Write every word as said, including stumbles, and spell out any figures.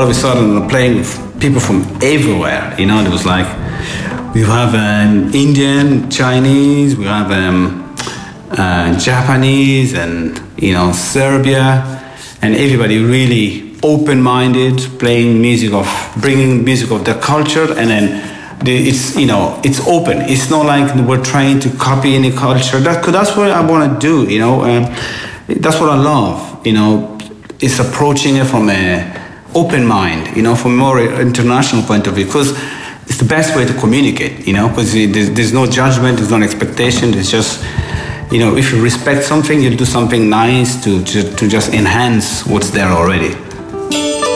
of a sudden playing with people from everywhere. You know, it was like we have um, Indian, Chinese, we have um, uh, Japanese, and you know, Serbia, and everybody really open-minded, playing music of, bringing music of their culture, and then. It's, you know, it's open. It's not like we're trying to copy any culture. That, that's what I want to do, you know. Um, that's what I love, you know. It's approaching it from a open mind, you know, from a more international point of view, because it's the best way to communicate, you know, because there's, there's no judgment, there's no expectation. It's just, you know, if you respect something, you'll do something nice to, to, to just enhance what's there already.